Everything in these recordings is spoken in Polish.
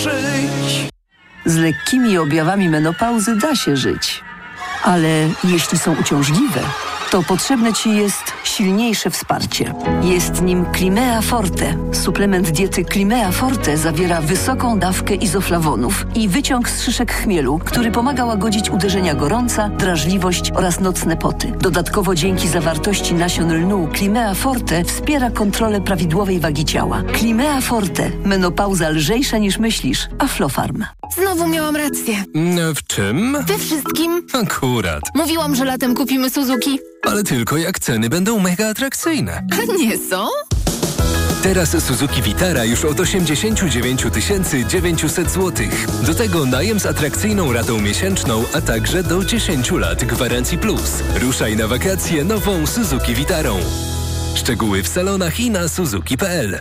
żyć. Z lekkimi objawami menopauzy da się żyć. Ale jeśli są uciążliwe, to potrzebne Ci jest silniejsze wsparcie. Jest nim Climea Forte. Suplement diety Climea Forte zawiera wysoką dawkę izoflawonów i wyciąg z szyszek chmielu, który pomaga łagodzić uderzenia gorąca, drażliwość oraz nocne poty. Dodatkowo dzięki zawartości nasion lnu Climea Forte wspiera kontrolę prawidłowej wagi ciała. Climea Forte. Menopauza lżejsza niż myślisz. Aflofarm. Znowu miałam rację. W czym? We wszystkim. Akurat. Mówiłam, że latem kupimy Suzuki. Ale tylko jak ceny będą mega atrakcyjne. Nie są? Teraz Suzuki Vitara już od 89 900 zł. Do tego najem z atrakcyjną ratą miesięczną, a także do 10 lat gwarancji plus. Ruszaj na wakacje nową Suzuki Vitarą. Szczegóły w salonach i na suzuki.pl.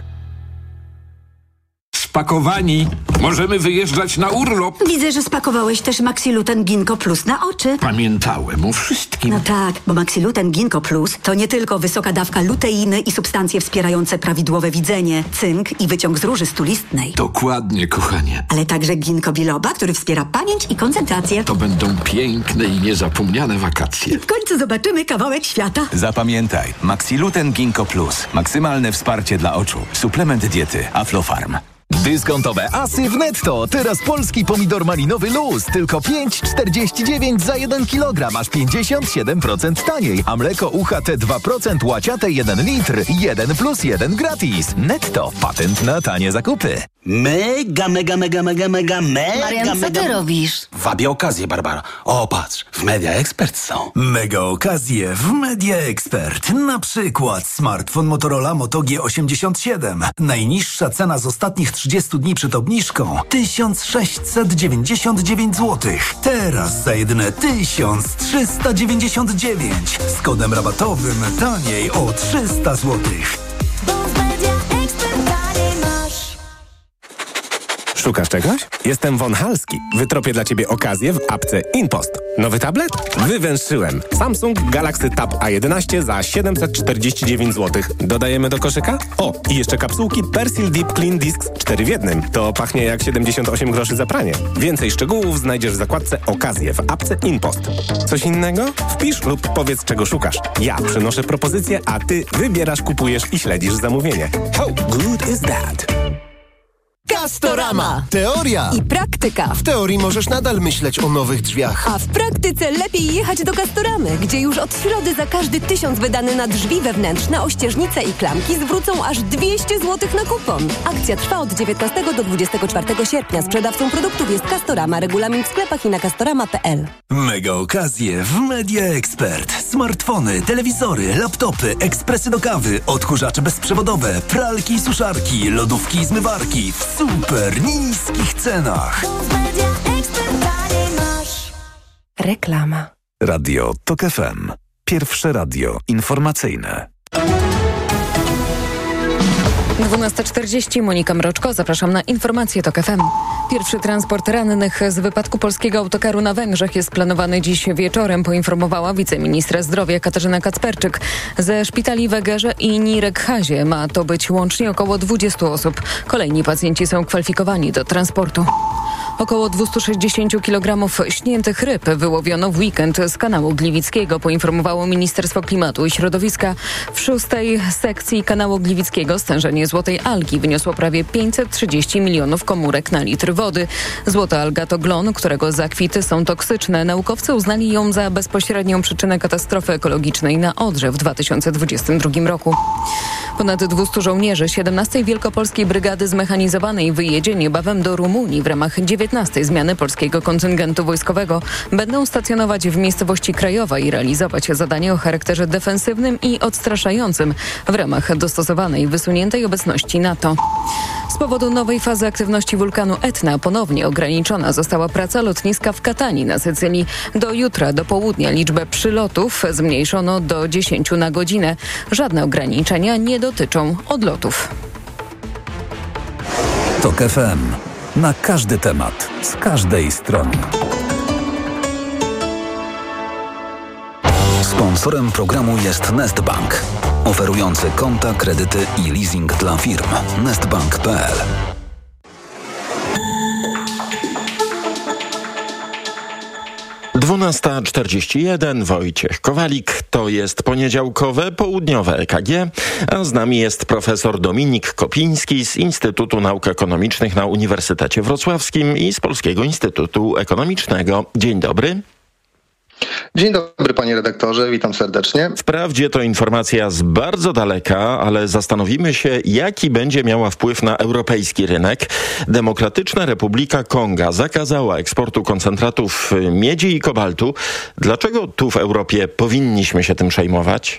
Spakowani. Możemy wyjeżdżać na urlop. Widzę, że spakowałeś też Maxiluten Ginkgo Plus na oczy. Pamiętałem o wszystkim. No tak, bo Maxiluten Ginkgo Plus to nie tylko wysoka dawka luteiny i substancje wspierające prawidłowe widzenie, cynk i wyciąg z róży stulistnej. Dokładnie, kochanie. Ale także ginkgo biloba, który wspiera pamięć i koncentrację. To będą piękne i niezapomniane wakacje. W końcu zobaczymy kawałek świata. Zapamiętaj, Maxiluten Ginkgo Plus. Maksymalne wsparcie dla oczu. Suplement diety Aflofarm. Dyskontowe asy w Netto. Teraz polski pomidor malinowy luz. Tylko 5,49 za 1 kg. Aż 57% taniej. A mleko UHT 2% łaciate 1 litr. 1+1 gratis. Netto. Patent na tanie zakupy. Mega. Marian, co ty robisz? Wabię okazję, Barbara. O, patrz, w Media Expert są. Mega okazje w Media Expert. Na przykład smartfon Motorola Moto G87. Najniższa cena z ostatnich 30 dni przed obniżką 1699 zł. Teraz za jedyne 1399. Z kodem rabatowym taniej o 300 zł. Szukasz czegoś? Jestem Von Halski. Wytropię dla Ciebie okazję w apce InPost. Nowy tablet? Wywęszyłem. Samsung Galaxy Tab A11 za 749 zł. Dodajemy do koszyka? O, i jeszcze kapsułki Persil Deep Clean Discs 4 w 1. To pachnie jak 78 groszy za pranie. Więcej szczegółów znajdziesz w zakładce Okazje w apce InPost. Coś innego? Wpisz lub powiedz, czego szukasz. Ja przynoszę propozycję, a Ty wybierasz, kupujesz i śledzisz zamówienie. How good is that? Castorama. Teoria i praktyka. W teorii możesz nadal myśleć o nowych drzwiach. A w praktyce lepiej jechać do Castoramy, gdzie już od środy za każdy 1000 wydany na drzwi wewnętrzne, ościeżnice i klamki zwrócą aż 200 zł na kupon. Akcja trwa od 19 do 24 sierpnia. Sprzedawcą produktów jest Castorama. Regulamin w sklepach i na castorama.pl. Mega okazje w Media Expert. Smartfony, telewizory, laptopy, ekspresy do kawy, odkurzacze bezprzewodowe, pralki i suszarki, lodówki i zmywarki w super niskich cenach. Reklama. Radio TOK FM. Pierwsze radio informacyjne. 12:40, Monika Mroczko, zapraszam na informacje TOK FM. Pierwszy transport rannych z wypadku polskiego autokaru na Węgrzech jest planowany dziś wieczorem, poinformowała wiceministra zdrowia Katarzyna Kacperczyk. Ze szpitali w Egerze i Nyíregyházie ma to być łącznie około 20 osób. Kolejni pacjenci są kwalifikowani do transportu. Około 260 kg śniętych ryb wyłowiono w weekend z kanału Gliwickiego, poinformowało Ministerstwo Klimatu i Środowiska. W 6. sekcji kanału Gliwickiego stężenie złotej algi wyniosło prawie 530 milionów komórek na litr wody. Złota alga to glon, którego zakwity są toksyczne. Naukowcy uznali ją za bezpośrednią przyczynę katastrofy ekologicznej na Odrze w 2022 roku. Ponad 200 żołnierzy 17. Wielkopolskiej Brygady Zmechanizowanej wyjedzie niebawem do Rumunii w ramach 19. zmiany polskiego kontyngentu wojskowego. Będą stacjonować w miejscowości Krajowa i realizować zadanie o charakterze defensywnym i odstraszającym w ramach dostosowanej, wysuniętej obecności NATO. Z powodu nowej fazy aktywności wulkanu Etna ponownie ograniczona została praca lotniska w Katanii na Sycylii. Do jutra, do południa liczbę przylotów zmniejszono do 10 na godzinę. Żadne ograniczenia nie dotyczą odlotów. TOK FM. Na każdy temat, z każdej strony. Sponsorem programu jest Nestbank, oferujący konta, kredyty i leasing dla firm. Nestbank.pl. 12:41, Wojciech Kowalik, to jest poniedziałkowe, południowe EKG, a z nami jest profesor Dominik Kopiński z Instytutu Nauk Ekonomicznych na Uniwersytecie Wrocławskim i z Polskiego Instytutu Ekonomicznego. Dzień dobry. Dzień dobry, panie redaktorze, witam serdecznie. Wprawdzie to informacja z bardzo daleka, ale zastanowimy się, jaki będzie miała wpływ na europejski rynek. Demokratyczna Republika Konga zakazała eksportu koncentratów miedzi i kobaltu. Dlaczego tu w Europie powinniśmy się tym przejmować?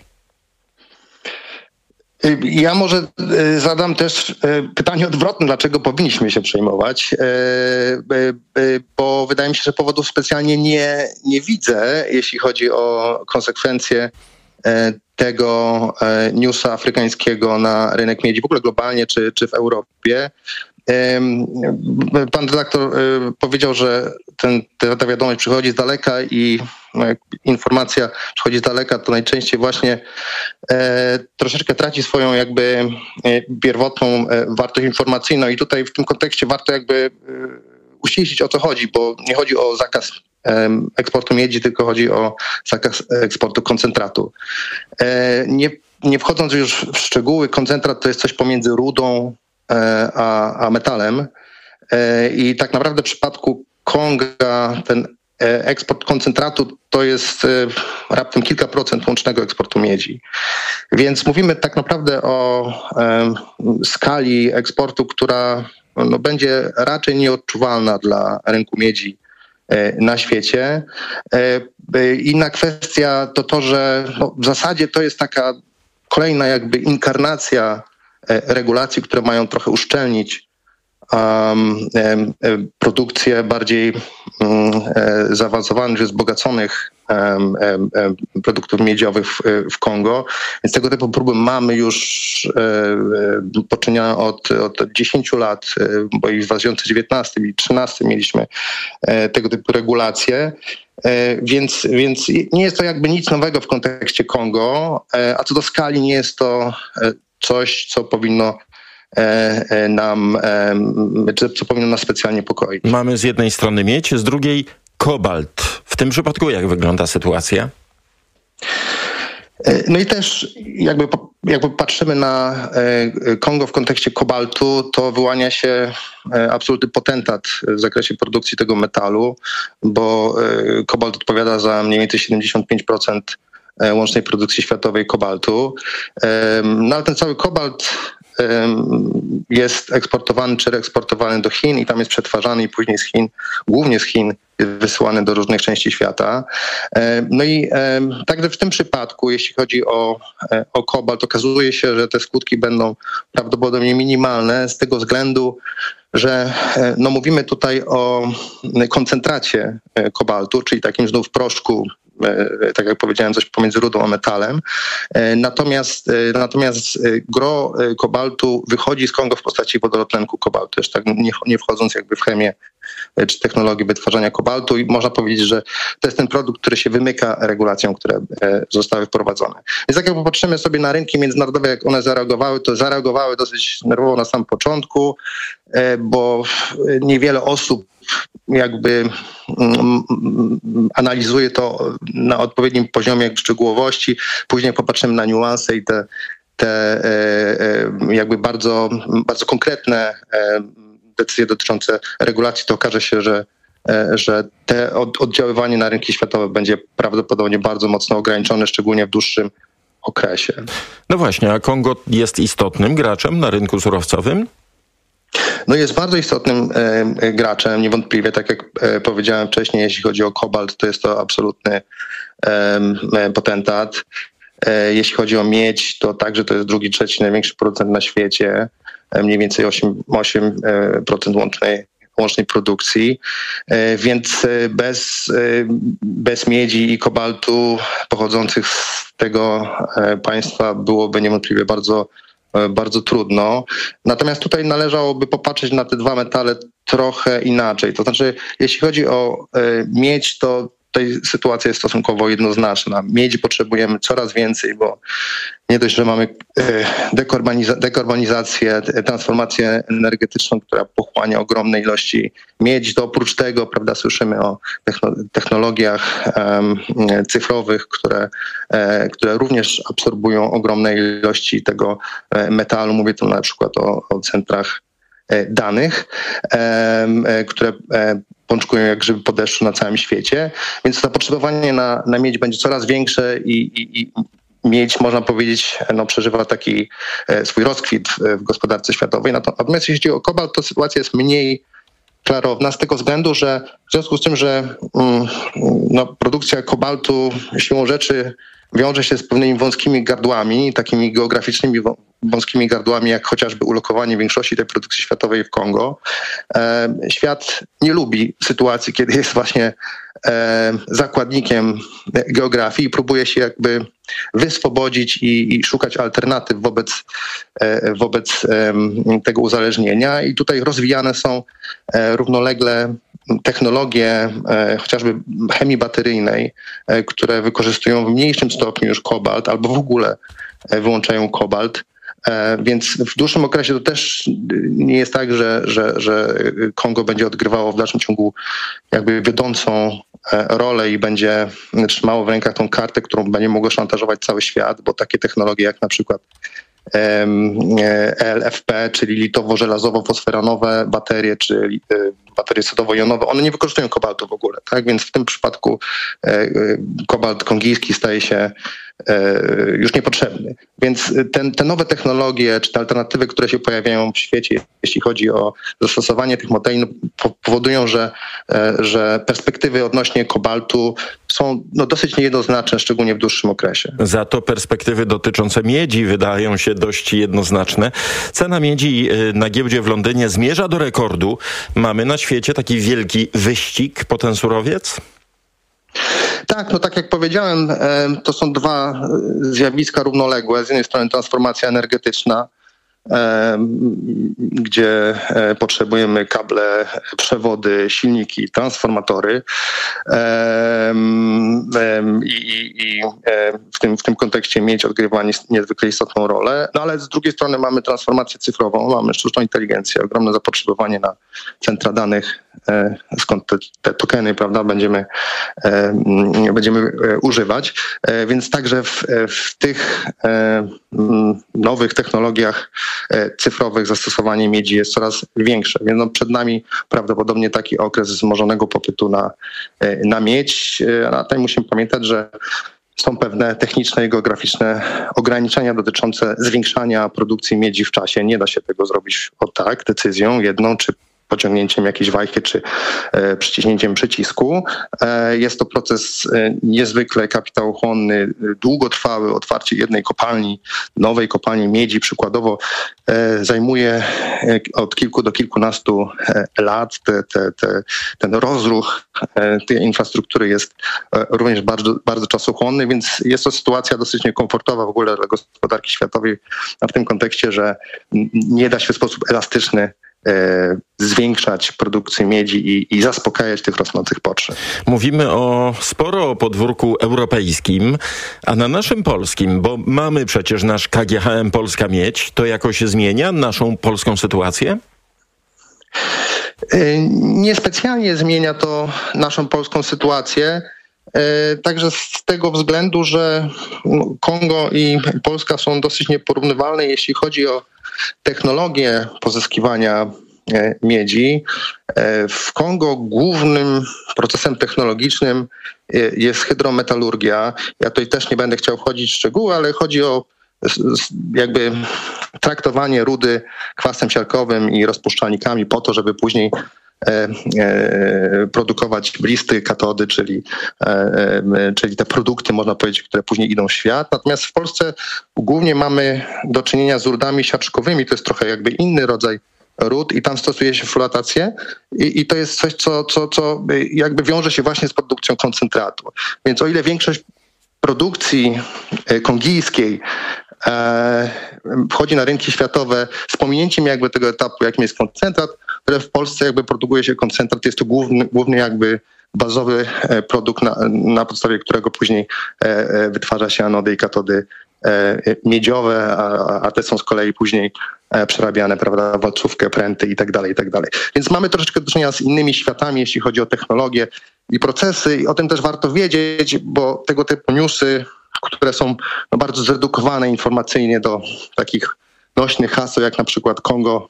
Ja może zadam też pytanie odwrotne, dlaczego powinniśmy się przejmować, bo wydaje mi się, że powodów specjalnie nie widzę, jeśli chodzi o konsekwencje tego newsa afrykańskiego na rynek miedzi, w ogóle globalnie czy w Europie. Pan redaktor powiedział, że ta wiadomość przychodzi z daleka i jak informacja przychodzi z daleka, to najczęściej właśnie troszeczkę traci swoją jakby pierwotną wartość informacyjną i tutaj w tym kontekście warto jakby uściślić, o co chodzi, bo nie chodzi o zakaz eksportu miedzi, tylko chodzi o zakaz eksportu koncentratu. Nie wchodząc już w szczegóły, koncentrat to jest coś pomiędzy rudą a metalem i tak naprawdę w przypadku Konga ten eksport koncentratu to jest raptem kilka procent łącznego eksportu miedzi. Więc mówimy tak naprawdę o skali eksportu, która będzie raczej nieodczuwalna dla rynku miedzi na świecie. Inna kwestia to, że w zasadzie to jest taka kolejna jakby inkarnacja regulacji, które mają trochę uszczelnić produkcję bardziej zaawansowanych, wzbogaconych produktów miedziowych w Kongo. Więc tego typu próby mamy już poczynione od 10 lat, bo i w 2019 i 2013 mieliśmy tego typu regulacje. Więc nie jest to jakby nic nowego w kontekście Kongo, a co do skali nie jest to coś, co powinno nas specjalnie niepokoić. Mamy z jednej strony miedź, z drugiej kobalt. W tym przypadku jak wygląda sytuacja? No i też jakby patrzymy na Kongo w kontekście kobaltu, to wyłania się absolutny potentat w zakresie produkcji tego metalu, bo kobalt odpowiada za mniej więcej 75% łącznej produkcji światowej kobaltu. No ale ten cały kobalt jest eksportowany czy reeksportowany do Chin i tam jest przetwarzany i później z Chin, głównie z Chin, jest wysyłany do różnych części świata. No i także w tym przypadku, jeśli chodzi o kobalt, okazuje się, że te skutki będą prawdopodobnie minimalne z tego względu, że mówimy tutaj o koncentracie kobaltu, czyli takim znów proszku, tak jak powiedziałem, coś pomiędzy rudą a metalem. Natomiast gro kobaltu wychodzi z Kongo w postaci wodorotlenku kobaltu, już tak nie wchodząc jakby w chemię czy technologię wytwarzania kobaltu i można powiedzieć, że to jest ten produkt, który się wymyka regulacjom, które zostały wprowadzone. Więc jak popatrzymy sobie na rynki międzynarodowe, jak one zareagowały, to zareagowały dosyć nerwowo na samym początku, bo niewiele osób jakby analizuje to na odpowiednim poziomie jakby szczegółowości. Później popatrzymy na niuanse i te jakby bardzo, bardzo konkretne decyzje dotyczące regulacji, to okaże się, że te oddziaływanie na rynki światowe będzie prawdopodobnie bardzo mocno ograniczone, szczególnie w dłuższym okresie. No właśnie, a Kongo jest istotnym graczem na rynku surowcowym? No jest bardzo istotnym graczem, niewątpliwie, tak jak powiedziałem wcześniej, jeśli chodzi o kobalt, to jest to absolutny potentat. Jeśli chodzi o miedź, to także to jest drugi, trzeci największy producent na świecie, mniej więcej 8% łącznej produkcji, więc bez miedzi i kobaltu pochodzących z tego państwa byłoby niewątpliwie bardzo trudno. Natomiast tutaj należałoby popatrzeć na te dwa metale trochę inaczej. To znaczy, jeśli chodzi o miedź, to tutaj sytuacja jest stosunkowo jednoznaczna. Miedzi potrzebujemy coraz więcej, bo nie dość, że mamy dekarbonizację, transformację energetyczną, która pochłania ogromne ilości miedzi, to oprócz tego, prawda, słyszymy o technologiach cyfrowych, które również absorbują ogromne ilości tego metalu. Mówię tu na przykład o centrach danych, które pączkują jak grzyby po deszczu na całym świecie. Więc zapotrzebowanie na miedź będzie coraz większe i miedź, można powiedzieć, przeżywa taki swój rozkwit w gospodarce światowej. Natomiast jeśli chodzi o kobalt, to sytuacja jest mniej klarowna z tego względu, że w związku z tym, że produkcja kobaltu siłą rzeczy wiąże się z pewnymi wąskimi gardłami, takimi geograficznymi wąskimi gardłami, jak chociażby ulokowanie większości tej produkcji światowej w Kongo. Świat nie lubi sytuacji, kiedy jest właśnie zakładnikiem geografii i próbuje się jakby wyswobodzić i szukać alternatyw wobec tego uzależnienia. I tutaj rozwijane są równolegle technologie chociażby chemii bateryjnej, które wykorzystują w mniejszym stopniu już kobalt albo w ogóle wyłączają kobalt. Więc w dłuższym okresie to też nie jest tak, że Kongo będzie odgrywało w dalszym ciągu jakby wiodącą rolę i będzie trzymało w rękach tą kartę, którą będzie mogło szantażować cały świat, bo takie technologie jak na przykład LFP, czyli litowo-żelazowo-fosferanowe baterie, czy baterie sodowo-jonowe, one nie wykorzystują kobaltu w ogóle, tak? Więc w tym przypadku kobalt kongijski staje się już niepotrzebny. Więc te nowe technologie, czy te alternatywy, które się pojawiają w świecie, jeśli chodzi o zastosowanie tych modeli, powodują, że perspektywy odnośnie kobaltu są dosyć niejednoznaczne, szczególnie w dłuższym okresie. Za to perspektywy dotyczące miedzi wydają się dość jednoznaczne. Cena miedzi na giełdzie w Londynie zmierza do rekordu. Mamy na świecie taki wielki wyścig po ten surowiec? Tak, tak jak powiedziałem, to są dwa zjawiska równoległe. Z jednej strony transformacja energetyczna, gdzie potrzebujemy kable, przewody, silniki, transformatory i w tym kontekście miedź odgrywa niezwykle istotną rolę. No ale z drugiej strony mamy transformację cyfrową, mamy sztuczną inteligencję, ogromne zapotrzebowanie na centra danych, skąd te tokeny, prawda, będziemy używać. Więc także w tych nowych technologiach cyfrowych zastosowanie miedzi jest coraz większe. Więc przed nami prawdopodobnie taki okres wzmożonego popytu na miedź. A tutaj musimy pamiętać, że są pewne techniczne i geograficzne ograniczenia dotyczące zwiększania produkcji miedzi w czasie. Nie da się tego zrobić decyzją jedną, czy pociągnięciem jakiejś wajchy, czy przyciśnięciem przycisku. Jest to proces niezwykle kapitałochłonny, długotrwały. Otwarcie jednej kopalni, nowej kopalni miedzi przykładowo zajmuje od kilku do kilkunastu lat. Ten rozruch tej infrastruktury jest również bardzo, bardzo czasochłonny, więc jest to sytuacja dosyć niekomfortowa w ogóle dla gospodarki światowej, a w tym kontekście, że nie da się w sposób elastyczny zwiększać produkcję miedzi i zaspokajać tych rosnących potrzeb. Mówimy sporo o podwórku europejskim, a na naszym polskim, bo mamy przecież nasz KGHM Polska Miedź, to jakoś zmienia naszą polską sytuację? Niespecjalnie zmienia to naszą polską sytuację. Także z tego względu, że Kongo i Polska są dosyć nieporównywalne, jeśli chodzi o technologię pozyskiwania miedzi. W Kongo głównym procesem technologicznym jest hydrometalurgia. Ja tutaj też nie będę chciał wchodzić w szczegóły, ale chodzi o jakby traktowanie rudy kwasem siarkowym i rozpuszczalnikami po to, żeby później produkować blisty, katody, czyli te produkty, można powiedzieć, które później idą w świat. Natomiast w Polsce głównie mamy do czynienia z rudami siarczkowymi. To jest trochę jakby inny rodzaj ród i tam stosuje się flotację i to jest coś, co jakby wiąże się właśnie z produkcją koncentratu. Więc o ile większość produkcji kongijskiej wchodzi na rynki światowe z pominięciem jakby tego etapu, jakim jest koncentrat, ale w Polsce jakby produkuje się koncentrat, jest to główny jakby bazowy produkt, na podstawie którego później wytwarza się anody i katody miedziowe, a te są z kolei później przerabiane, prawda, walcówkę, pręty i tak dalej, i tak dalej. Więc mamy troszeczkę do czynienia z innymi światami, jeśli chodzi o technologię i procesy i o tym też warto wiedzieć, bo tego typu newsy, które są bardzo zredukowane informacyjnie do takich nośnych haseł, jak na przykład Kongo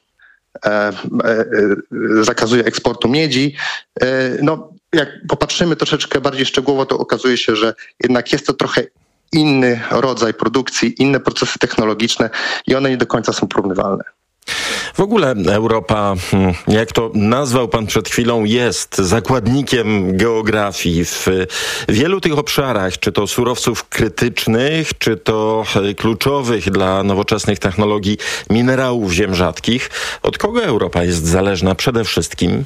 zakazuje eksportu miedzi. Jak popatrzymy troszeczkę bardziej szczegółowo, to okazuje się, że jednak jest to trochę inny rodzaj produkcji, inne procesy technologiczne i one nie do końca są porównywalne. W ogóle Europa, jak to nazwał pan przed chwilą, jest zakładnikiem geografii w wielu tych obszarach, czy to surowców krytycznych, czy to kluczowych dla nowoczesnych technologii minerałów ziem rzadkich. Od kogo Europa jest zależna przede wszystkim?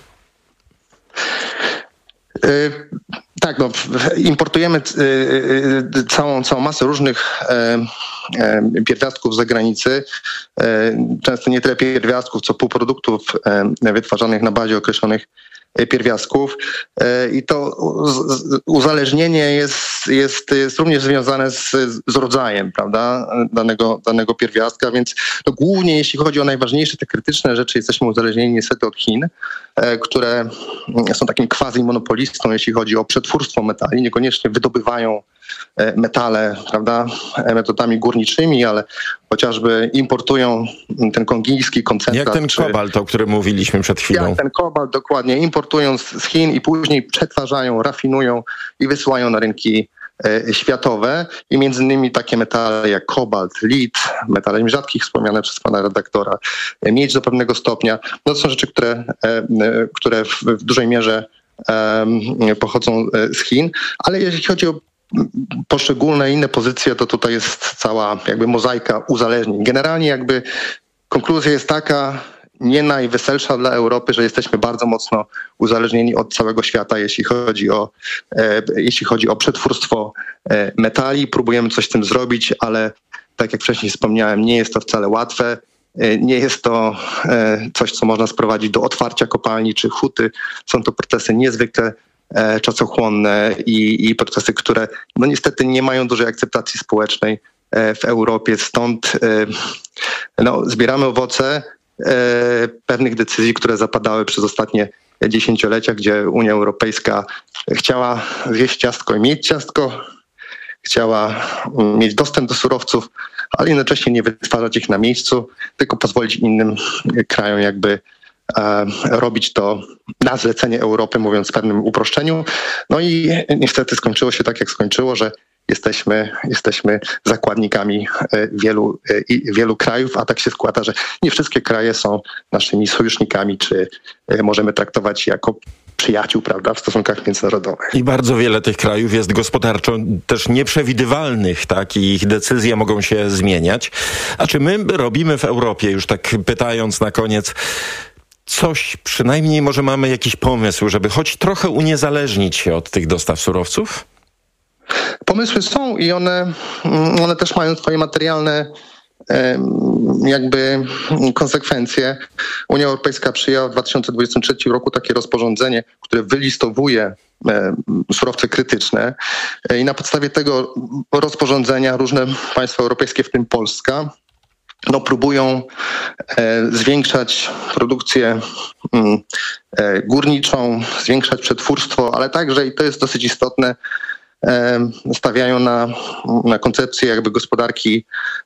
Tak, importujemy całą masę różnych pierwiastków z zagranicy. Często nie tyle pierwiastków, co półproduktów wytwarzanych na bazie określonych pierwiastków. I to uzależnienie jest również związane z rodzajem, prawda, danego pierwiastka, więc głównie jeśli chodzi o najważniejsze, te krytyczne rzeczy, jesteśmy uzależnieni niestety od Chin, które są takim quasi-monopolistą, jeśli chodzi o przetwórstwo metali. Niekoniecznie wydobywają metale, prawda, metodami górniczymi, ale chociażby importują ten kongijski koncentrat. Jak ten kobalt, o którym mówiliśmy przed chwilą. Jak ten kobalt, dokładnie. Importują z Chin i później przetwarzają, rafinują i wysyłają na rynki światowe i między innymi takie metale jak kobalt, lit, metale rzadkich wspomniane przez pana redaktora, miedź do pewnego stopnia. No to są rzeczy, które w dużej mierze pochodzą z Chin, ale jeśli chodzi o poszczególne inne pozycje, to tutaj jest cała jakby mozaika uzależnień. Generalnie jakby konkluzja jest taka, nie najweselsza dla Europy, że jesteśmy bardzo mocno uzależnieni od całego świata, jeśli chodzi o przetwórstwo metali. Próbujemy coś z tym zrobić, ale tak jak wcześniej wspomniałem, nie jest to wcale łatwe. Nie jest to coś, co można sprowadzić do otwarcia kopalni czy huty. Są to procesy niezwykle czasochłonne i procesy, które no niestety nie mają dużej akceptacji społecznej w Europie. Stąd zbieramy owoce pewnych decyzji, które zapadały przez ostatnie dziesięciolecia, gdzie Unia Europejska chciała zjeść ciastko i mieć ciastko, chciała mieć dostęp do surowców, ale jednocześnie nie wytwarzać ich na miejscu, tylko pozwolić innym krajom jakby robić to na zlecenie Europy, mówiąc w pewnym uproszczeniu. No i niestety skończyło się tak, jak skończyło, że jesteśmy zakładnikami wielu krajów, a tak się składa, że nie wszystkie kraje są naszymi sojusznikami, czy możemy traktować jako przyjaciół, prawda, w stosunkach międzynarodowych. I bardzo wiele tych krajów jest gospodarczo też nieprzewidywalnych, tak, i ich decyzje mogą się zmieniać. A czy my robimy w Europie, już tak pytając na koniec, coś, przynajmniej może mamy jakiś pomysł, żeby choć trochę uniezależnić się od tych dostaw surowców? Pomysły są i one też mają swoje materialne jakby konsekwencje. Unia Europejska przyjęła w 2023 roku takie rozporządzenie, które wylistowuje surowce krytyczne i na podstawie tego rozporządzenia różne państwa europejskie, w tym Polska, próbują zwiększać produkcję górniczą, zwiększać przetwórstwo, ale także, i to jest dosyć istotne, stawiają na koncepcję jakby gospodarki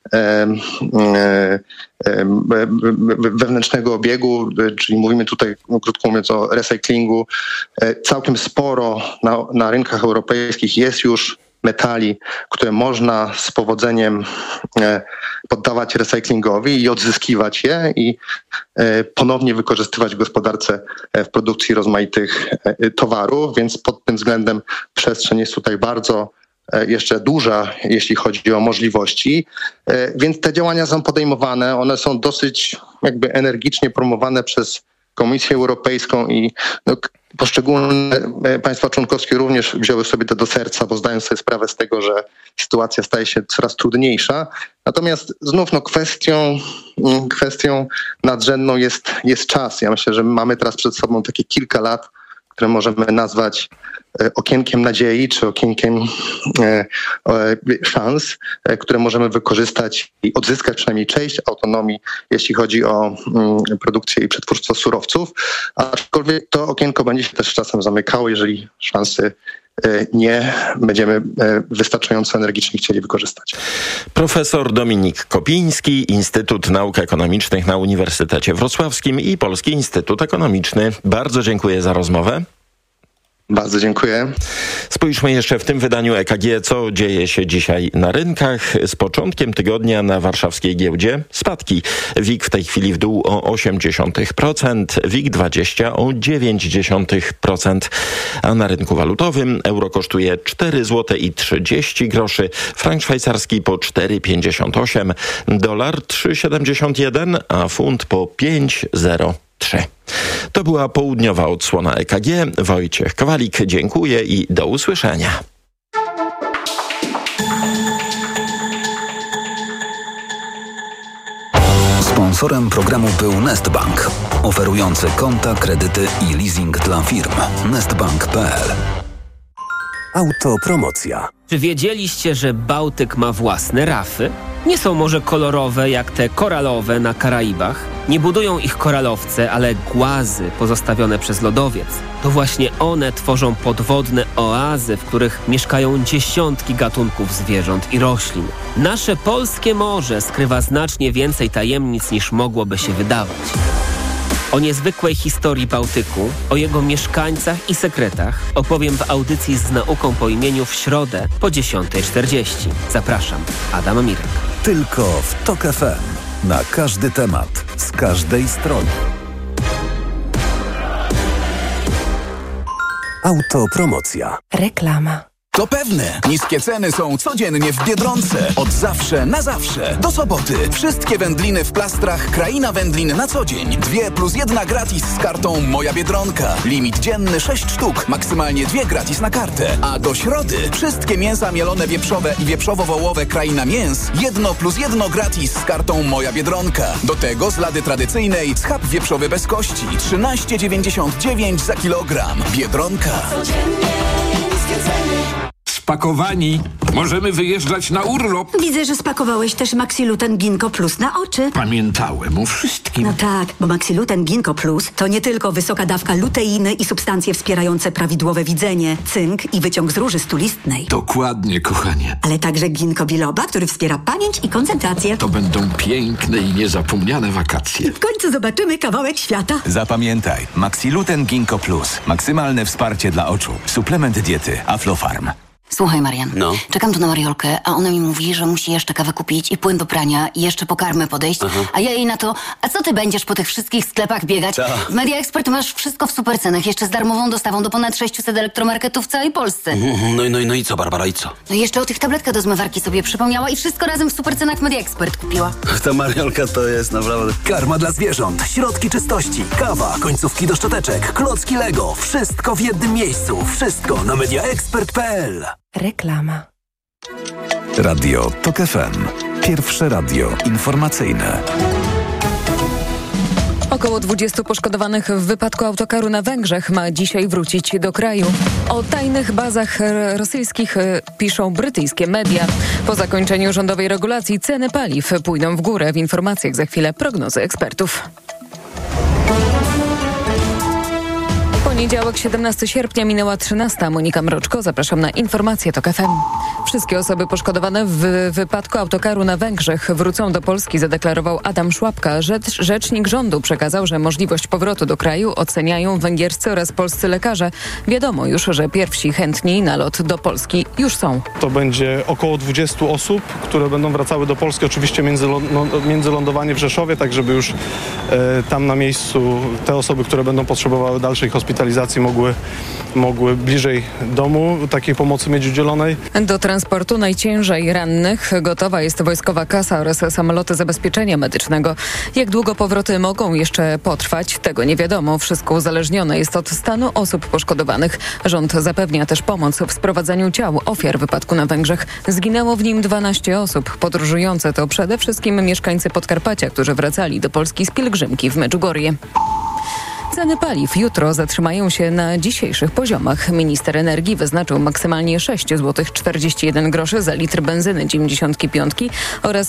wewnętrznego obiegu, czyli mówimy tutaj, krótko mówiąc, o recyklingu. Całkiem sporo na rynkach europejskich jest już metali, które można z powodzeniem poddawać recyklingowi i odzyskiwać je i ponownie wykorzystywać w gospodarce w produkcji rozmaitych towarów, więc pod tym względem przestrzeń jest tutaj bardzo jeszcze duża, jeśli chodzi o możliwości, więc te działania są podejmowane, one są dosyć jakby energicznie promowane przez Komisję Europejską i poszczególne państwa członkowskie również wzięły sobie to do serca, bo zdają sobie sprawę z tego, że sytuacja staje się coraz trudniejsza. Natomiast znów kwestią nadrzędną jest czas. Ja myślę, że mamy teraz przed sobą takie kilka lat, które możemy nazwać okienkiem nadziei, czy okienkiem szans, które możemy wykorzystać i odzyskać przynajmniej część autonomii, jeśli chodzi o produkcję i przetwórstwo surowców. Aczkolwiek to okienko będzie się też czasem zamykało, jeżeli szansy nie będziemy wystarczająco energicznie chcieli wykorzystać. Profesor Dominik Kopiński, Instytut Nauk Ekonomicznych na Uniwersytecie Wrocławskim i Polski Instytut Ekonomiczny. Bardzo dziękuję za rozmowę. Bardzo dziękuję. Spójrzmy jeszcze w tym wydaniu EKG, co dzieje się dzisiaj na rynkach. Z początkiem tygodnia na warszawskiej giełdzie spadki. WIG w tej chwili w dół o 0,8%, WIG20 o 0,9%, a na rynku walutowym euro kosztuje 4,30 zł, frank szwajcarski po 4,58, dolar 3,71, a funt po 5,03. To była południowa odsłona EKG. Wojciech Kowalik, dziękuję i do usłyszenia. Sponsorem programu był Nestbank, oferujący konta, kredyty i leasing dla firm. Nestbank.pl. Autopromocja. Czy wiedzieliście, że Bałtyk ma własne rafy? Nie są może kolorowe jak te koralowe na Karaibach. Nie budują ich koralowce, ale głazy pozostawione przez lodowiec. To właśnie one tworzą podwodne oazy, w których mieszkają dziesiątki gatunków zwierząt i roślin. Nasze polskie morze skrywa znacznie więcej tajemnic niż mogłoby się wydawać. O niezwykłej historii Bałtyku, o jego mieszkańcach i sekretach opowiem w audycji z nauką po imieniu w środę po 10:40. Zapraszam, Adam Mirek. Tylko w TOK FM. Na każdy temat, z każdej strony. Autopromocja. Reklama. To pewne. Niskie ceny są codziennie w Biedronce. Od zawsze na zawsze. Do soboty. Wszystkie wędliny w plastrach Kraina Wędlin na co dzień. 2+1 gratis z kartą Moja Biedronka. Limit dzienny 6 sztuk. Maksymalnie 2 gratis na kartę. A do środy wszystkie mięsa mielone wieprzowe i wieprzowo-wołowe Kraina Mięs. 1+1 gratis z kartą Moja Biedronka. Do tego z lady tradycyjnej schab wieprzowy bez kości. 13,99 za kilogram. Biedronka. Codziennie niskie ceny. Spakowani. Możemy wyjeżdżać na urlop. Widzę, że spakowałeś też Maxiluten Ginkgo Plus na oczy. Pamiętałem o wszystkim. No tak, bo Maxiluten Ginkgo Plus to nie tylko wysoka dawka luteiny i substancje wspierające prawidłowe widzenie, cynk i wyciąg z róży stulistnej. Dokładnie, kochanie. Ale także ginkgo biloba, który wspiera pamięć i koncentrację. To będą piękne i niezapomniane wakacje. W końcu zobaczymy kawałek świata. Zapamiętaj, Maxiluten Ginkgo Plus. Maksymalne wsparcie dla oczu. Suplement diety Aflofarm. Słuchaj, Marian, czekam tu na Mariolkę, a ona mi mówi, że musi jeszcze kawę kupić i płyn do prania i jeszcze po karmę podejść, a ja jej na to, a co ty będziesz po tych wszystkich sklepach biegać? W Media Expert masz wszystko w supercenach, jeszcze z darmową dostawą do ponad 600 elektromarketów w całej Polsce. No i co, Barbara, i co? No i jeszcze o tych tabletkach do zmywarki sobie przypomniała i wszystko razem w supercenach Media Expert kupiła. Ta Mariolka to jest naprawdę... Karma dla zwierząt, środki czystości, kawa, końcówki do szczoteczek, klocki Lego. Wszystko w jednym miejscu. Wszystko na mediaexpert.pl. Reklama. Radio TOK FM. Pierwsze radio informacyjne. Około 20 poszkodowanych w wypadku autokaru na Węgrzech ma dzisiaj wrócić do kraju. O tajnych bazach rosyjskich piszą brytyjskie media. Po zakończeniu rządowej regulacji ceny paliw pójdą w górę. W informacjach za chwilę prognozy ekspertów. Poniedziałek, 17 sierpnia, minęła 13. Monika Mroczko. Zapraszam na informacje TOK FM. Wszystkie osoby poszkodowane w wypadku autokaru na Węgrzech wrócą do Polski, zadeklarował Adam Szłapka. Rzecznik rządu przekazał, że możliwość powrotu do kraju oceniają węgierscy oraz polscy lekarze. Wiadomo już, że pierwsi chętni na lot do Polski już są. To będzie około 20 osób, które będą wracały do Polski, oczywiście międzylądowanie w Rzeszowie, tak żeby już tam na miejscu te osoby, które będą potrzebowały dalszej hospitalizacji, mogły bliżej domu takiej pomocy mieć udzielonej. Do transportu najciężej rannych gotowa jest wojskowa kasa oraz samoloty zabezpieczenia medycznego. Jak długo powroty mogą jeszcze potrwać, tego nie wiadomo. Wszystko uzależnione jest od stanu osób poszkodowanych. Rząd zapewnia też pomoc w sprowadzaniu ciał ofiar wypadku na Węgrzech. Zginęło w nim 12 osób. Podróżujące to przede wszystkim mieszkańcy Podkarpacia, którzy wracali do Polski z pielgrzymki w Medjugorje. Ceny paliw jutro zatrzymają się na dzisiejszych poziomach. Minister energii wyznaczył maksymalnie 6,41 zł za litr benzyny 95 oraz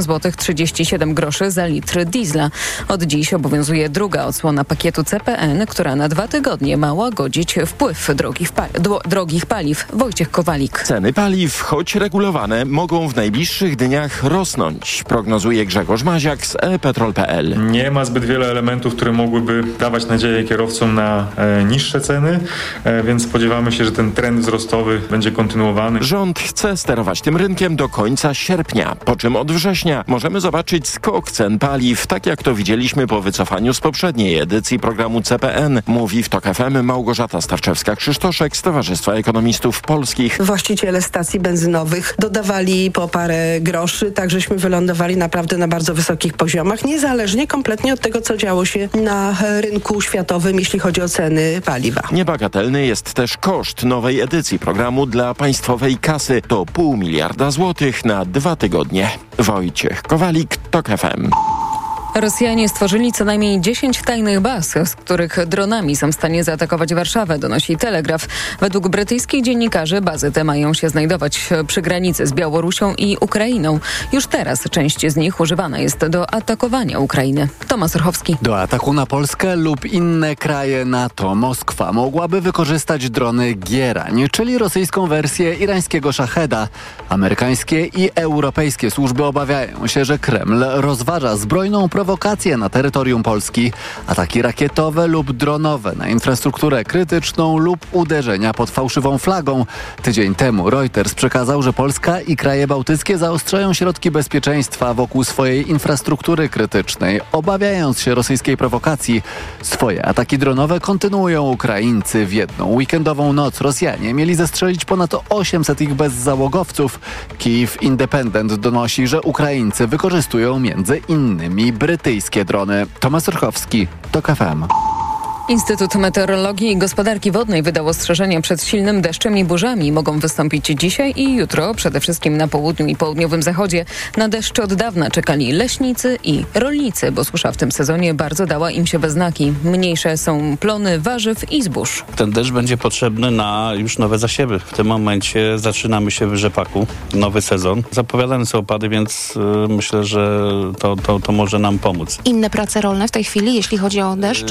7,37 zł za litr diesla. Od dziś obowiązuje druga odsłona pakietu CPN, która na 2 tygodnie ma łagodzić wpływ drogich paliw. Wojciech Kowalik. Ceny paliw, choć regulowane, mogą w najbliższych dniach rosnąć, prognozuje Grzegorz Maziak z ePetrol.pl. Nie ma zbyt wiele elementów, które mogłyby dawać nadzieję kierowcom na niższe ceny, więc spodziewamy się, że ten trend wzrostowy będzie kontynuowany. Rząd chce sterować tym rynkiem do końca sierpnia, po czym od września możemy zobaczyć skok cen paliw, tak jak to widzieliśmy po wycofaniu z poprzedniej edycji programu CPN, mówi w TOK FM Małgorzata Starczewska-Krzysztoszek z Towarzystwa Ekonomistów Polskich. Właściciele stacji benzynowych dodawali po parę groszy, tak żeśmy wylądowali naprawdę na bardzo wysokich poziomach, niezależnie kompletnie od tego, co działo się na rynku światowym, jeśli chodzi o ceny paliwa. Niebagatelny jest też koszt nowej edycji programu dla państwowej kasy. To 0,5 miliarda złotych na 2 tygodnie. Wojciech Kowalik, TOK FM. Rosjanie stworzyli co najmniej 10 tajnych baz, z których dronami są w stanie zaatakować Warszawę, donosi Telegraf. Według brytyjskich dziennikarzy bazy te mają się znajdować przy granicy z Białorusią i Ukrainą. Już teraz część z nich używana jest do atakowania Ukrainy. Tomasz Orchowski. Do ataku na Polskę lub inne kraje NATO Moskwa mogłaby wykorzystać drony Gierań, czyli rosyjską wersję irańskiego Szacheda. Amerykańskie i europejskie służby obawiają się, że Kreml rozważa zbrojną prowokacje na terytorium Polski, ataki rakietowe lub dronowe na infrastrukturę krytyczną lub uderzenia pod fałszywą flagą. Tydzień temu Reuters przekazał, że Polska i kraje bałtyckie zaostrzają środki bezpieczeństwa wokół swojej infrastruktury krytycznej, obawiając się rosyjskiej prowokacji. Swoje ataki dronowe kontynuują Ukraińcy. W jedną weekendową noc Rosjanie mieli zestrzelić ponad 800 ich bezzałogowców. Kyiv Independent donosi, że Ukraińcy wykorzystują między innymi brytyjskie drony. Tomasz Orchowski, TOK FM. Instytut Meteorologii i Gospodarki Wodnej wydał ostrzeżenia przed silnym deszczem i burzami. Mogą wystąpić dzisiaj i jutro, przede wszystkim na południu i południowym zachodzie. Na deszcz od dawna czekali leśnicy i rolnicy, bo susza w tym sezonie bardzo dała im się we znaki. Mniejsze są plony warzyw i zbóż. Ten deszcz będzie potrzebny na już nowe zasiewy. W tym momencie zaczynamy się w rzepaku, nowy sezon. Zapowiadane są opady, więc myślę, że to może nam pomóc. Inne prace rolne w tej chwili, jeśli chodzi o deszcz?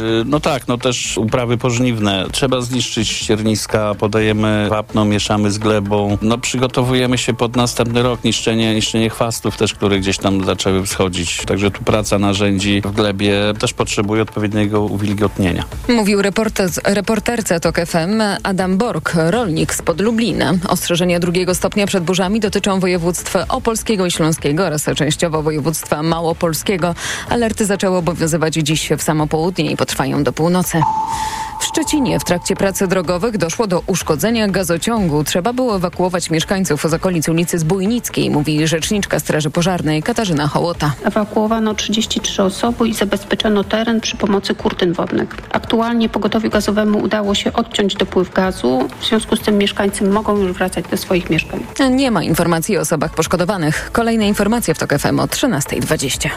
Też uprawy pożniwne. Trzeba zniszczyć ścierniska, podajemy wapno, mieszamy z glebą. Przygotowujemy się pod następny rok, niszczenie chwastów też, które gdzieś tam zaczęły wschodzić. Także tu praca narzędzi w glebie też potrzebuje odpowiedniego uwilgotnienia. Mówił reporterce TOK FM Adam Borg, rolnik spod Lublina. Ostrzeżenia 2 stopnia przed burzami dotyczą województw opolskiego i śląskiego oraz częściowo województwa małopolskiego. Alerty zaczęły obowiązywać dziś w samo południe i potrwają do północy. W Szczecinie w trakcie pracy drogowych doszło do uszkodzenia gazociągu. Trzeba było ewakuować mieszkańców z okolic ulicy Zbójnickiej, mówi rzeczniczka Straży Pożarnej Katarzyna Hołota. Ewakuowano 33 osoby i zabezpieczono teren przy pomocy kurtyn wodnych. Aktualnie pogotowiu gazowemu udało się odciąć dopływ gazu, w związku z tym mieszkańcy mogą już wracać do swoich mieszkań. Nie ma informacji o osobach poszkodowanych. Kolejne informacje w TOK FM o 13:20.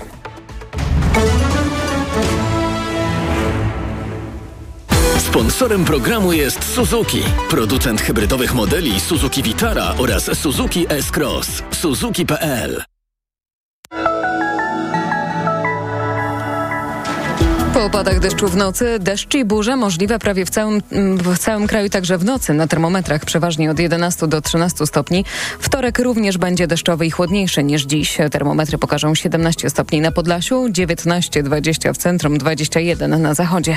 Sponsorem programu jest Suzuki, producent hybrydowych modeli Suzuki Vitara oraz Suzuki S-Cross. Suzuki.pl. Po opadach deszczu w nocy, deszcz i burze możliwe prawie w całym kraju, także w nocy. Na termometrach przeważnie od 11 do 13 stopni. Wtorek również będzie deszczowy i chłodniejszy niż dziś. Termometry pokażą 17 stopni na Podlasiu, 19-20 w centrum, 21 na zachodzie.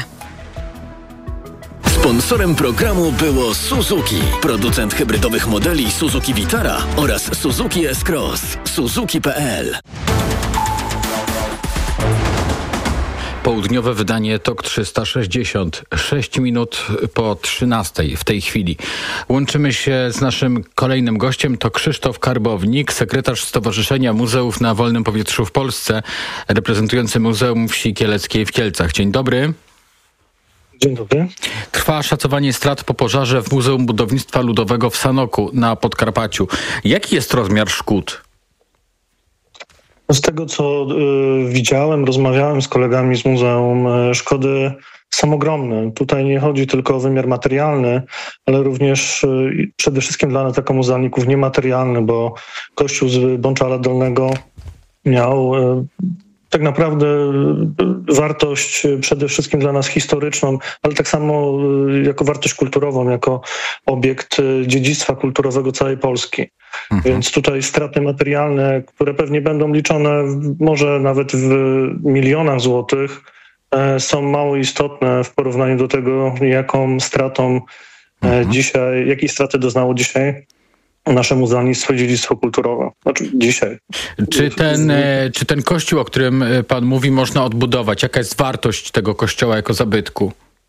Sponsorem programu było Suzuki, producent hybrydowych modeli Suzuki Vitara oraz Suzuki S-Cross. Suzuki.pl. Południowe wydanie TOK 360, 6 minut po 13 w tej chwili. Łączymy się z naszym kolejnym gościem, to Krzysztof Karbownik, sekretarz Stowarzyszenia Muzeów na Wolnym Powietrzu w Polsce, reprezentujący Muzeum Wsi Kieleckiej w Kielcach. Dzień dobry. Dzień dobry. Trwa szacowanie strat po pożarze w Muzeum Budownictwa Ludowego w Sanoku na Podkarpaciu. Jaki jest rozmiar szkód? Z tego, co widziałem, rozmawiałem z kolegami z muzeum, szkody są ogromne. Tutaj nie chodzi tylko o wymiar materialny, ale również przede wszystkim dla nas jako muzealników niematerialny, bo kościół z Bączala Dolnego miał tak naprawdę wartość przede wszystkim dla nas historyczną, ale tak samo jako wartość kulturową, jako obiekt dziedzictwa kulturowego całej Polski. Więc tutaj straty materialne, które pewnie będą liczone może nawet w milionach złotych, są mało istotne w porównaniu do tego, jaką stratą dzisiaj, jakiej straty doznało dzisiaj nasze muzealnictwo i dziedzictwo kulturowe. Znaczy dzisiaj. Czy ten kościół, o którym pan mówi, można odbudować? Jaka jest wartość tego kościoła jako zabytku?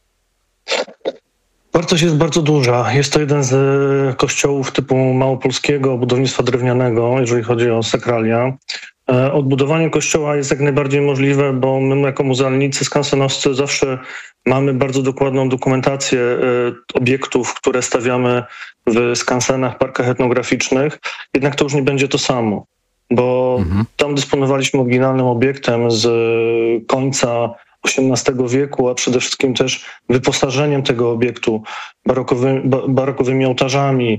Wartość jest bardzo duża. Jest to jeden z kościołów typu małopolskiego budownictwa drewnianego, jeżeli chodzi o sakralia. Odbudowanie kościoła jest jak najbardziej możliwe, bo my jako muzealnicy skansenowscy zawsze mamy bardzo dokładną dokumentację obiektów, które stawiamy w skansenach, parkach etnograficznych. Jednak to już nie będzie to samo, bo tam dysponowaliśmy oryginalnym obiektem z końca XVIII wieku, a przede wszystkim też wyposażeniem tego obiektu, barokowymi ołtarzami,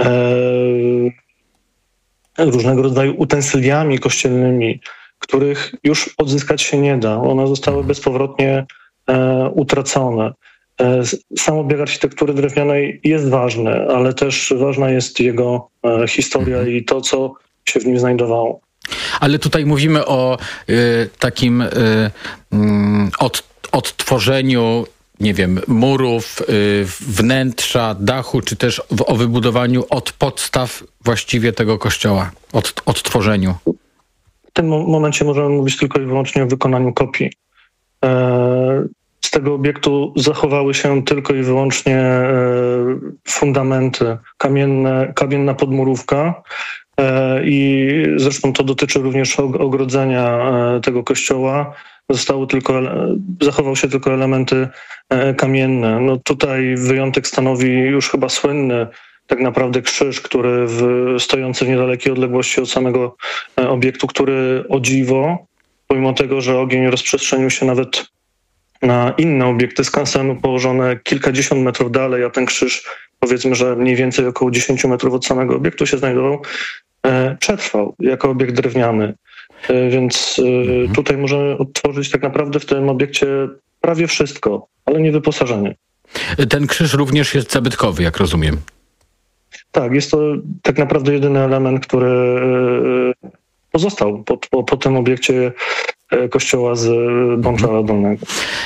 różnego rodzaju utensyliami kościelnymi, których już odzyskać się nie da. One zostały bezpowrotnie utracone. Sam obiekt architektury drewnianej jest ważny, ale też ważna jest jego historia i to, co się w nim znajdowało. Ale tutaj mówimy o takim odtworzeniu, nie wiem, murów, wnętrza, dachu, czy też o wybudowaniu od podstaw właściwie tego kościoła, odtworzeniu. W tym momencie możemy mówić tylko i wyłącznie o wykonaniu kopii. Z tego obiektu zachowały się tylko i wyłącznie fundamenty, kamienna podmurówka i zresztą to dotyczy również ogrodzenia tego kościoła. Zachował się tylko elementy kamienne. No tutaj wyjątek stanowi już chyba słynny tak naprawdę krzyż, stojący w niedalekiej odległości od samego obiektu, który o dziwo, pomimo tego, że ogień rozprzestrzenił się nawet na inne obiekty skansenu położone kilkadziesiąt metrów dalej, a ten krzyż, powiedzmy, że mniej więcej około 10 metrów od samego obiektu się znajdował, przetrwał jako obiekt drewniany. Więc tutaj możemy odtworzyć tak naprawdę w tym obiekcie prawie wszystko, ale nie wyposażenie. Ten krzyż również jest zabytkowy, jak rozumiem. Tak, jest to tak naprawdę jedyny element, który pozostał po tym obiekcie kościoła z Bączala Dolnego.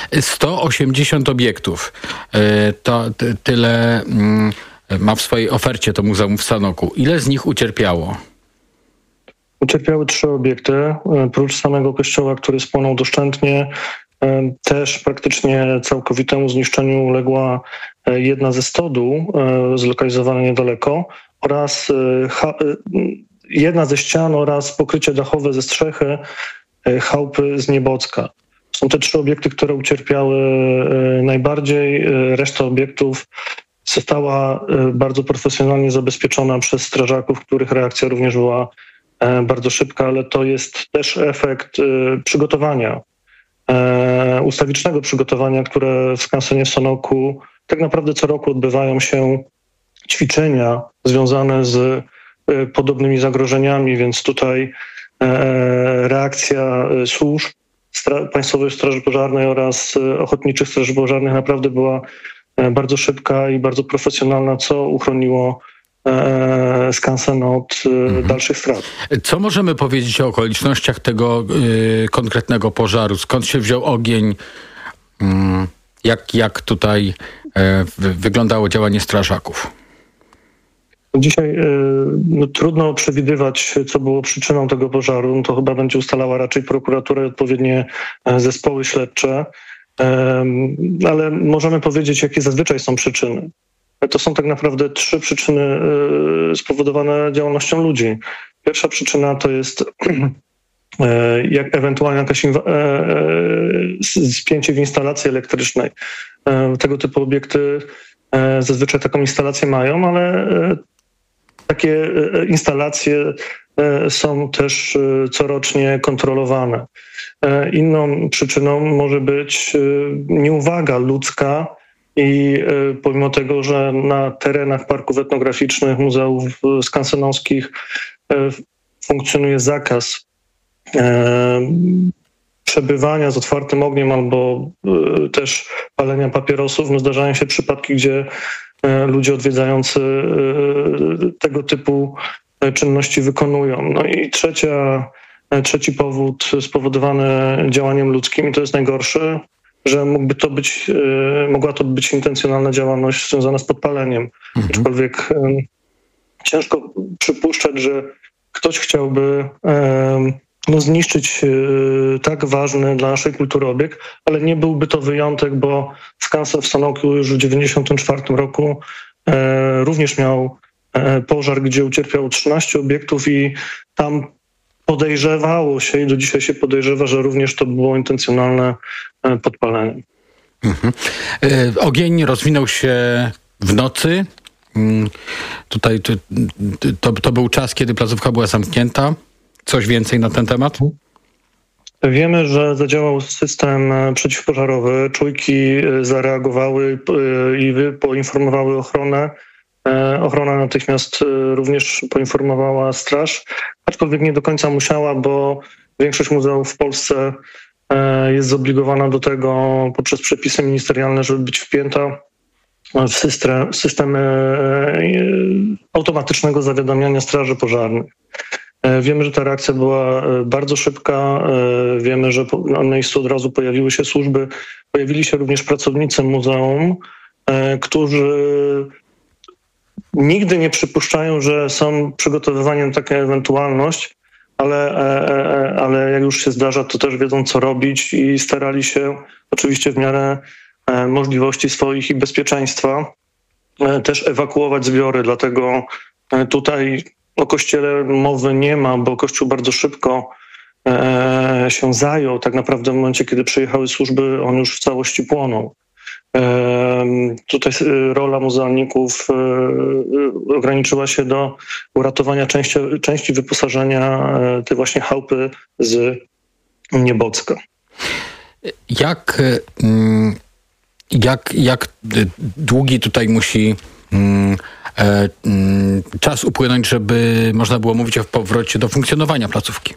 180 obiektów. To tyle ma w swojej ofercie to muzeum w Sanoku. Ile z nich ucierpiało? Ucierpiały 3 obiekty. Prócz samego kościoła, który spłonął doszczętnie, też praktycznie całkowitemu zniszczeniu uległa jedna ze stodół, zlokalizowana niedaleko, oraz jedna ze ścian oraz pokrycie dachowe ze strzechy chałupy z Niebocka. Są te 3 obiekty, które ucierpiały najbardziej. Reszta obiektów została bardzo profesjonalnie zabezpieczona przez strażaków, których reakcja również była bardzo szybka, ale to jest też efekt przygotowania, ustawicznego przygotowania, które w skansenie w Sanoku tak naprawdę co roku odbywają się ćwiczenia związane z podobnymi zagrożeniami, więc tutaj reakcja służb Państwowej Straży Pożarnej oraz Ochotniczych Straży Pożarnych naprawdę była bardzo szybka i bardzo profesjonalna, co uchroniło skansen od dalszych strat. Co możemy powiedzieć o okolicznościach tego konkretnego pożaru? Skąd się wziął ogień? Jak tutaj wyglądało działanie strażaków? Dzisiaj trudno przewidywać, co było przyczyną tego pożaru. To chyba będzie ustalała raczej prokuratura i odpowiednie zespoły śledcze. Ale możemy powiedzieć, jakie zazwyczaj są przyczyny. To są tak naprawdę 3 przyczyny spowodowane działalnością ludzi. Pierwsza przyczyna to jest ewentualnie jakieś spięcie w instalacji elektrycznej. Tego typu obiekty zazwyczaj taką instalację mają, ale takie instalacje są też corocznie kontrolowane. Inną przyczyną może być nieuwaga ludzka i pomimo tego, że na terenach parków etnograficznych, muzeów skansenowskich funkcjonuje zakaz przebywania z otwartym ogniem albo też palenia papierosów, zdarzają się przypadki, gdzie ludzie odwiedzający tego typu czynności wykonują. No i trzeci powód spowodowany działaniem ludzkim, i to jest najgorszy, że mogła to być intencjonalna działalność związana z podpaleniem. Aczkolwiek ciężko przypuszczać, że ktoś chciałby zniszczyć tak ważny dla naszej kultury obiekt, ale nie byłby to wyjątek, bo skansen w Sanoku już w 1994 roku również miał pożar, gdzie ucierpiało 13 obiektów i tam podejrzewało się i do dzisiaj się podejrzewa, że również to było intencjonalne podpalenie. Ogień rozwinął się w nocy. Tutaj to był czas, kiedy placówka była zamknięta. Coś więcej na ten temat? Wiemy, że zadziałał system przeciwpożarowy. Czujki zareagowały i poinformowały ochronę. Ochrona natychmiast również poinformowała straż, aczkolwiek nie do końca musiała, bo większość muzeów w Polsce jest zobligowana do tego poprzez przepisy ministerialne, żeby być wpięta w system automatycznego zawiadamiania straży pożarnych. Wiemy, że ta reakcja była bardzo szybka. Wiemy, że na miejscu od razu pojawiły się służby. Pojawili się również pracownicy muzeum, którzy nigdy nie przypuszczają, że są przygotowywani na taką ewentualność, ale jak już się zdarza, to też wiedzą, co robić i starali się oczywiście w miarę możliwości swoich i bezpieczeństwa też ewakuować zbiory. Dlatego tutaj o kościele mowy nie ma, bo kościół bardzo szybko się zajął. Tak naprawdę w momencie, kiedy przyjechały służby, on już w całości płonął. Tutaj rola muzealników ograniczyła się do uratowania części wyposażenia tej właśnie chałupy z Niebocka. Jak długi tutaj musi czas upłynąć, żeby można było mówić o powrocie do funkcjonowania placówki?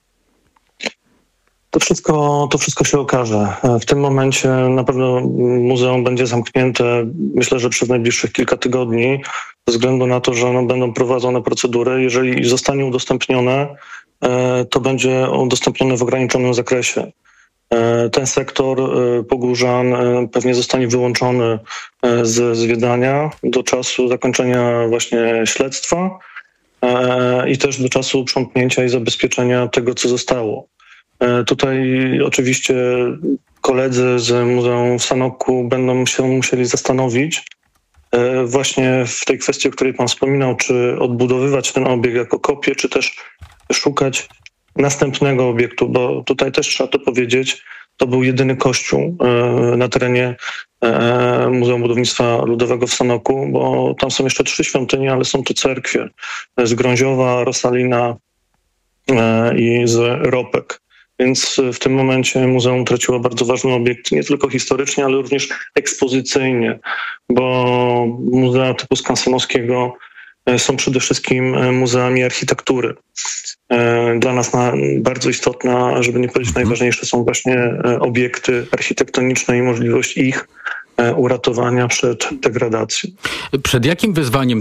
To wszystko się okaże. W tym momencie na pewno muzeum będzie zamknięte, myślę, że przez najbliższych kilka tygodni, ze względu na to, że będą prowadzone procedury. Jeżeli zostanie udostępnione, to będzie udostępnione w ograniczonym zakresie. Ten sektor Pogórzan pewnie zostanie wyłączony ze zwiedzania do czasu zakończenia właśnie śledztwa i też do czasu uprzątnięcia i zabezpieczenia tego, co zostało. Tutaj oczywiście koledzy z Muzeum w Sanoku będą się musieli zastanowić właśnie w tej kwestii, o której pan wspominał, czy odbudowywać ten obiekt jako kopię, czy też szukać następnego obiektu, bo tutaj też trzeba to powiedzieć, to był jedyny kościół na terenie Muzeum Budownictwa Ludowego w Sanoku, bo tam są jeszcze 3 świątynie, ale są to cerkwie z Grąziowa, Rosalina i z Ropek. Więc w tym momencie muzeum traciło bardzo ważny obiekt, nie tylko historycznie, ale również ekspozycyjnie, bo muzea typu skansenowskiego są przede wszystkim muzeami architektury. Dla nas bardzo istotna, żeby nie powiedzieć najważniejsze, są właśnie obiekty architektoniczne i możliwość ich uratowania przed degradacją. Przed jakim wyzwaniem